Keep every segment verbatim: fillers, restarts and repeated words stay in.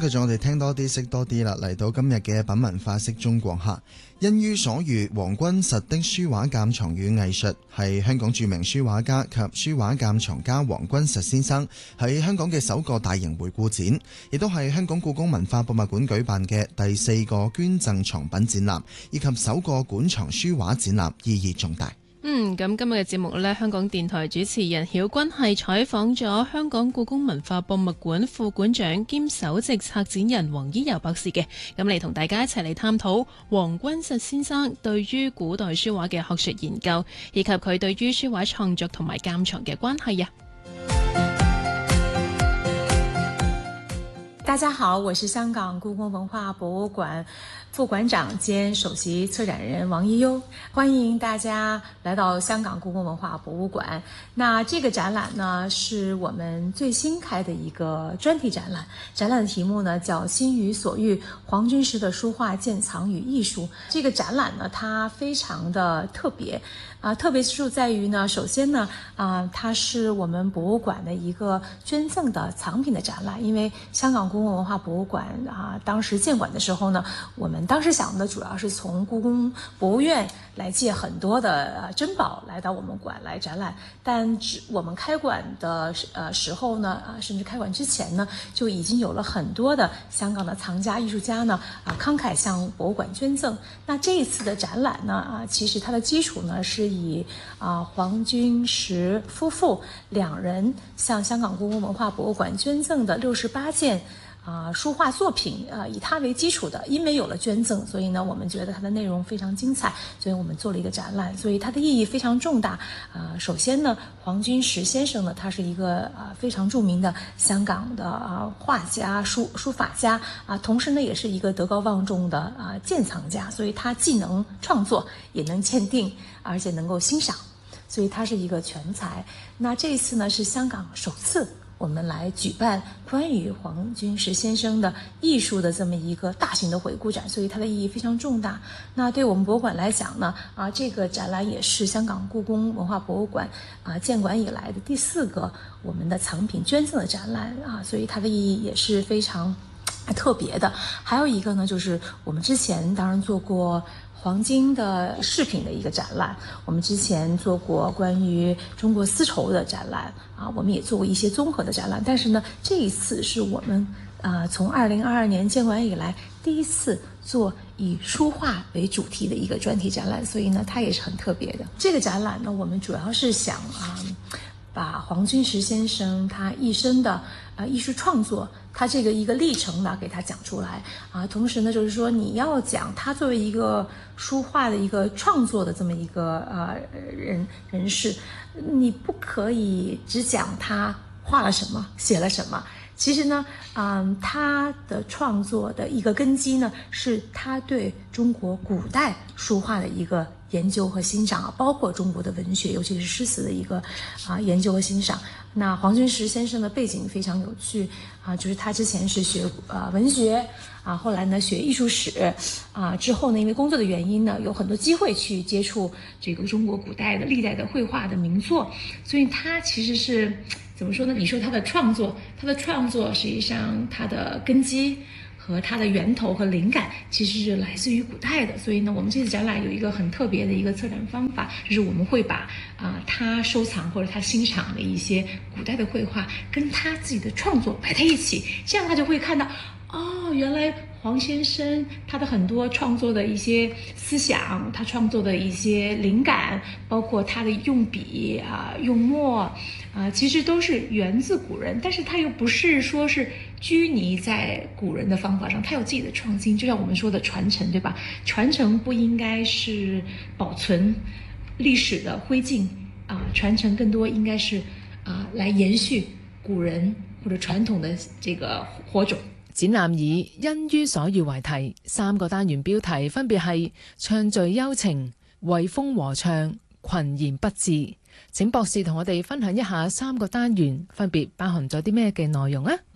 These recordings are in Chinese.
繼續我哋聽多啲識多啲啦，嚟到今日嘅品文化識中國客。因於所遇，黃君實的書畫鑑藏與藝術，係香港著名書畫家及書畫鑑藏家黃君實先生喺香港嘅首個大型回顧展，亦都係香港故宮文化博物館舉辦嘅第四個捐贈藏品展覽，以及首個館藏書畫展覽，意義重大。 嗯，咁今日嘅節目呢，香港電台主持人曉君係採訪咗香港故宮文化博物館副館長兼首席策展人黃依柔博士嘅，咁嚟同大家一齊嚟探討黃君實先生對於古代書畫嘅學術研究，以及佢對於書畫創作同埋鑑藏嘅關係啊！ 大家好，我是香港故宮文化博物館副館長兼首席策展人王一悠，歡迎大家來到香港故宮文化博物館。那這個展覽呢，是我們最新開的一個專題展覽，展覽的題目呢叫《心與所欲：黃君實的書畫鑑藏與藝術》。這個展覽呢，它非常的特別。啊，特別之處在於呢，首先呢，啊，它是我們博物館的一個捐贈的藏品的展覽。因為香港故宮文化博物館啊，當時建館的時候呢，我們當時想的主要是從故宮博物院來借很多的珍寶來到我們館來展覽。但我們開館的呃時候呢，啊，甚至開館之前呢，就已經有了很多的香港的藏家、藝術家呢，啊，慷慨向博物館捐贈。那這一次的展覽呢，啊，其實它的基礎呢是以啊黃君實夫婦兩人向香港故宮文化博物館捐贈的六十八件啊書畫作品啊，以它為基礎的。因為有了捐贈，所以呢我們覺得它的內容非常精彩，所以我們做了一個展覽，所以它的意義非常重大啊。首先呢，黃君實先生呢，他是一個啊非常著名的香港的啊畫家、書書法家啊，同時呢也是一個德高望重的啊鑑藏家，所以他既能創作也能鑑定，而且能夠欣賞，所以他是一個全才。那這一次呢是香港首次我們來舉辦關於黃君實先生的藝術的這麼一個大型的回顧展，所以它的意義非常重大。那對我們博物館來講呢，啊，這個展覽也是香港故宮文化博物館啊建館以來的第四個我們的藏品捐贈的展覽啊，所以它的意義也是非常特別的。還有一個呢，就是我們之前當然做過黃金的飾品的一個展覽，我們之前做過關於中國絲綢的展覽啊，我們也做過一些綜合的展覽，但是呢，這一次是我們啊從二零二二年建館以來第一次做以書畫為主題的一個專題展覽，所以呢，它也是很特別的。這個展覽呢，我們主要是想啊，把黃君實先生他一生的啊藝術創作，他這個一個歷程呢，給他講出來啊。同時呢，就是說你要講他作為一個書畫的一個創作的這麼一個呃人人士，你不可以只講他畫了什麼，寫了什麼。其實呢，嗯，他的創作的一個根基呢，是他對中國古代書畫的一個研究和欣賞啊，包括中國的文學，尤其是詩詞的一個啊研究和欣賞。那黃君實先生的背景非常有趣啊，就是他之前是學啊文學啊，後來呢學藝術史啊，之後呢因為工作的原因呢，有很多機會去接觸這個中國古代的歷代的繪畫的名作，所以他其實是怎麼說呢？你說他的創作，他的創作實際上他的根基和它的源頭和靈感其實是來自於古代的，所以呢，我們這次展覽有一個很特別的一個策展方法，就是我們會把啊、呃、他收藏或者他欣賞的一些古代的繪畫跟他自己的創作擺在一起，這樣他就會看到，哦，原來黃先生他的很多創作的一些思想，他創作的一些靈感，包括他的用筆啊、呃、用墨啊、呃，其實都是源自古人，但是他又不是說是拘泥在古人的方法上，他有自己的創新，就像我們說的傳承，對吧？傳承不應該是保存歷史的灰燼啊、呃，傳承更多應該是啊、呃、來延續古人或者傳統的這個火種。 展覽以因於所遇為題，三個單元標題分別係唱序幽情、惠風和暢、群言不至。請博士同我哋分享一下三個單元分別包含咗啲咩嘅內容啊？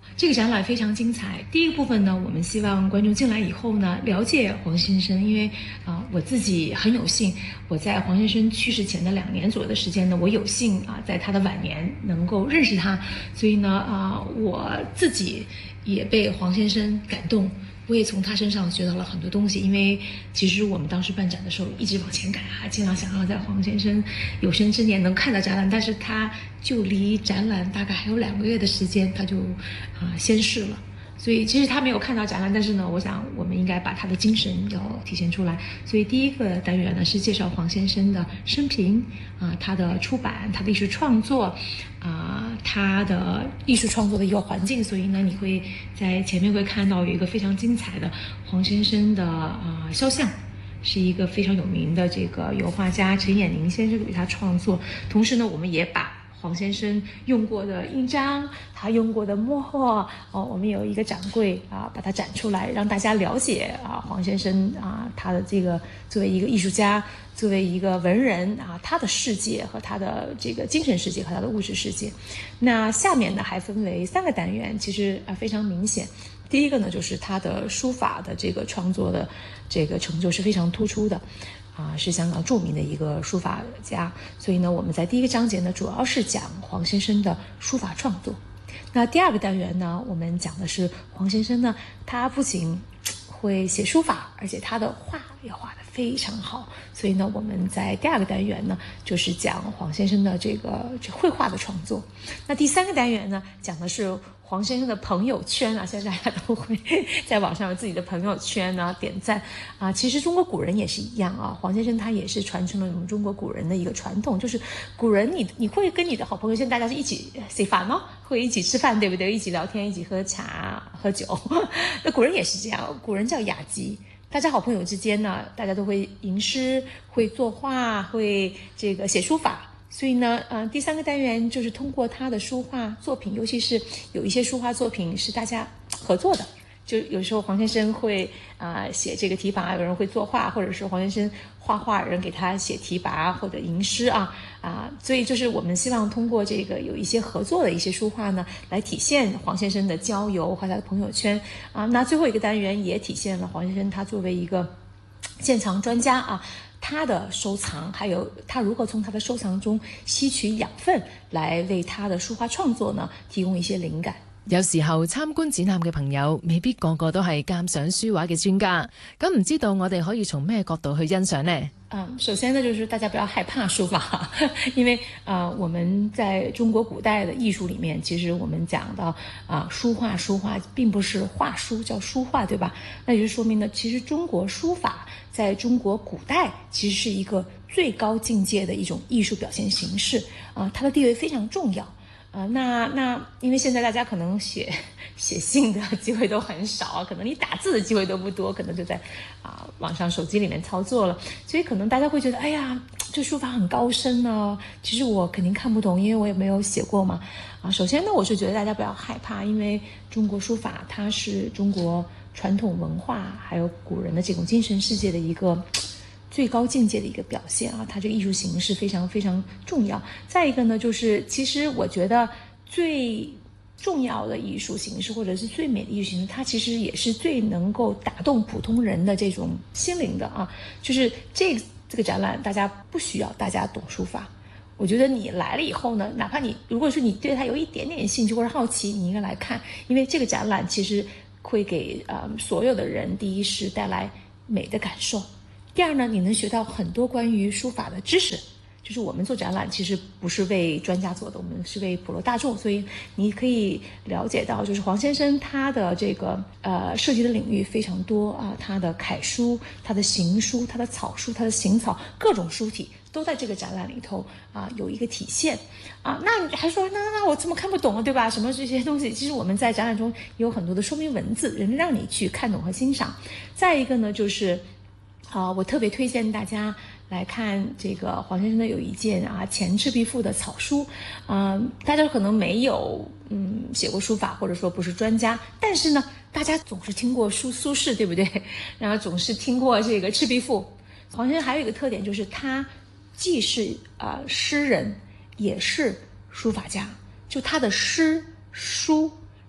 这个展览非常精彩。第一个部分呢，我们希望观众进来以后呢，了解黄先生，因为啊、呃，我自己很有幸，我在黄先生去世前的两年左右的时间呢，我有幸啊，在他的晚年能够认识他，所以呢啊、呃，我自己也被黄先生感动。我也从他身上学到了很多东西，因为其实我们当时办展的时候一直往前赶啊，尽量想要在黄先生有生之年能看到展览，但是他就离展览大概还有两个月的时间，他就啊、呃、先逝了。所以其实他没有看到展览，但是呢，我想我们应该把他的精神要体现出来。所以第一个单元呢是介绍黄先生的生平啊、呃，他的出版，他的艺术创作啊、呃，他的艺术创作的一个环境。所以呢，你会在前面会看到有一个非常精彩的黄先生的啊、呃、肖像。是一个非常有名的这个油画家陈衍宁先生给他创作，同时呢，我们也把黄先生用过的印章，他用过的墨哦，我们有一个展柜啊，把它展出来，让大家了解啊，黄先生啊，他的这个作为一个艺术家，作为一个文人啊，他的世界和他的这个精神世界和他的物质世界。那下面呢还分为三个单元，其实啊非常明显。第一个呢，就是他的书法的这个创作的这个成就是非常突出的，啊，是香港著名的一个书法家。所以呢，我们在第一个章节呢，主要是讲黄先生的书法创作。那第二个单元呢，我们讲的是黄先生呢，他不仅会写书法，而且他的画也画得非常好。所以呢，我们在第二个单元呢，就是讲黄先生的这个这绘画的创作。那第三个单元呢，讲的是黄先生的朋友圈啊，现在大家都会在网上有自己的朋友圈啊，点赞啊。其实中国古人也是一样啊，黄先生他也是传承了我们中国古人的一个传统，就是古人你你会跟你的好朋友，现在大家是一起吃饭哦，会一起吃饭，对不对？一起聊天，一起喝茶喝酒。那古人也是这样，古人叫雅集。大家好朋友之间呢，大家都会吟诗，会作画，会这个写书法。所以呢，呃，第三个单元就是通过他的书画作品，尤其是有一些书画作品是大家合作的，就有时候黄先生会啊、呃、写这个题跋，有人会作画，或者是黄先生画画，人给他写题跋或者吟诗啊啊、呃，所以就是我们希望通过这个有一些合作的一些书画呢，来体现黄先生的交友和他的朋友圈啊。那最后一个单元也体现了黄先生他作为一个鉴藏專家啊。他的收藏，还有他如何從他的收藏中吸取養分，來為他的書畫創作呢提供一些靈感。 有時候參觀展覽嘅朋友未必個個都係鑑賞書畫嘅專家，咁唔知道我哋可以從咩角度去欣賞呢？ 嗯，首先呢，就是大家不要害怕書法，因為呃，我們在中國古代的藝術裡面，其實我們講到啊、呃，書畫書畫並不是畫書，叫書畫，對吧？那也就說明呢，其實中國書法在中國古代其實是一個最高境界的一種藝術表現形式啊、呃，它的地位非常重要。啊、呃，那那因為現在大家可能寫寫信的機會都很少，可能你打字的機會都不多，可能就在啊、呃、網上手機裡面操作了，所以可能大家會覺得，哎呀，這書法很高深呢。其實我肯定看不懂，因為我也沒有寫過嘛。啊，首先呢，我是覺得大家不要害怕，因為中國書法它是中國傳統文化還有古人的這種精神世界的一個最高境界的一個表現啊，它這個藝術形式非常非常重要。再一個呢，就是其實我覺得最重要的藝術形式，或者是最美的藝術形式，它其實也是最能夠打動普通人的這種心靈的啊。就是這這個展覽，大家不需要大家懂書法。我覺得你來了以後呢，哪怕你如果說你對它有一點點興趣或者好奇，你應該來看，因為這個展覽其實會給呃所有的人，第一是帶來美的感受。第二呢，你能學到很多關於書法的知識，就是我們做展覽其實不是為專家做的，我們是為普羅大眾，所以你可以了解到，就是黃先生他的這個呃涉及的領域非常多啊，他的楷書、他的行書、他的草書、他的行草，各種書體都在這個展覽裡頭啊有一個體現啊。那你還說那那那我怎麼看不懂啊，對吧？什麼這些東西，其實我們在展覽中有很多的說明文字，能讓你去看懂和欣賞。再一個呢，就是啊，我特別推薦大家來看這個黃先生的有一件啊《前赤壁賦》的草書，嗯，大家可能沒有嗯寫過書法，或者說不是專家，但是呢，大家總是聽過蘇蘇軾，對不對？然後總是聽過這個《赤壁賦》。黃先生還有一個特點，就是他既是啊、呃、詩人，也是書法家，就他的詩書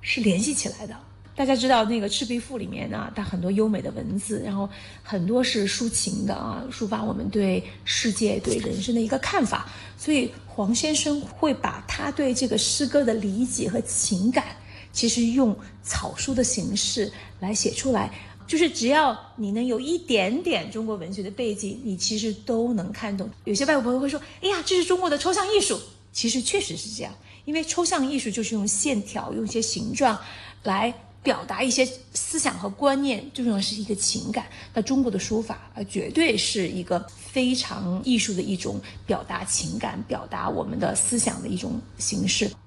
是联系起来的。大家知道那个《赤壁赋》里面呢，它很多优美的文字，然后很多是抒情的啊，抒发我们对世界、对人生的一个看法。所以黄先生会把他对这个诗歌的理解和情感，其实用草书的形式来写出来。就是只要你能有一点点中国文学的背景，你其实都能看懂。有些外国朋友会说，哎呀，这是中国的抽象艺术。其实确实是这样，因为抽象艺术就是用线条，用一些形状来表达一些思想和观念，最重要是一个情感。那中国的书法啊，绝对是一个非常艺术的一种表达情感、表达我们的思想的一种形式。